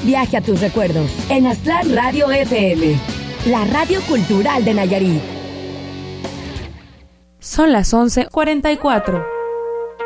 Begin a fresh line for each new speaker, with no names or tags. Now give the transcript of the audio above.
viaje a tus recuerdos en Aztlán Radio FM, la radio cultural de Nayarit.
Son las 11:44.